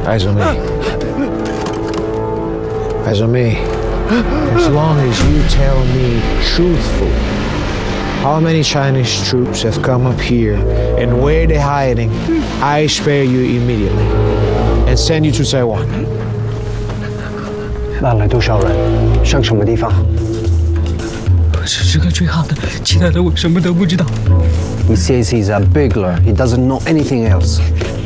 Eyes on me. Eyes on me. As long as you tell me truthfully how many Chinese troops have come up here and where they're hiding, I spare you immediately and send you to Taiwan. 拉来多少人？上什么地方？ 我只是个追号的，其他的我什么都不知道。 He says he's a burglar. He doesn't know anything else.